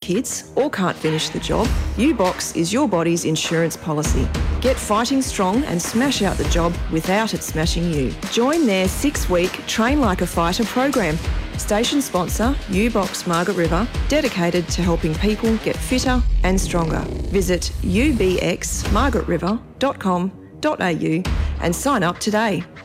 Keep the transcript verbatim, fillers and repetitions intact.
kids or can't finish the job, U-Box is your body's insurance policy. Get fighting strong and smash out the job without it smashing you. Join their six-week Train Like a Fighter program. Station sponsor U-Box Margaret River, dedicated to helping people get fitter and stronger. Visit u b x margaret river dot com dot a u and sign up today.